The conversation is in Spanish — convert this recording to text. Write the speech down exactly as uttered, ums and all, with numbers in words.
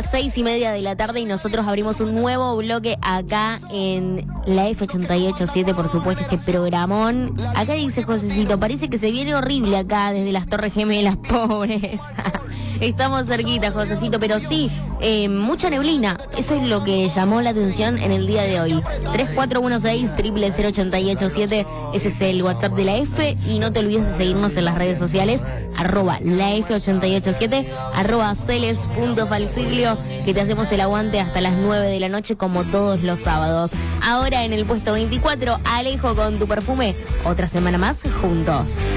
las seis y media de la tarde y nosotros abrimos un nuevo bloque acá en la F ochenta y ocho punto siete, por supuesto, este programón. Acá dice Josecito, parece que se viene horrible acá desde las Torres Gemelas, pobres. Estamos cerquita, Josecito, pero sí, eh, mucha neblina. Eso es lo que llamó la atención en el día de hoy. tres cuatro uno seis, cero cero cero ocho ocho siete, ese es el WhatsApp de la F. Y no te olvides de seguirnos en las redes sociales, arroba la F ochenta y ocho siete, arroba celes.falsiglio, que te hacemos el aguante hasta las nueve de la noche como todos los sábados. Ahora en el puesto veinticuatro, Alejo con Tu Perfume. Otra semana más juntos.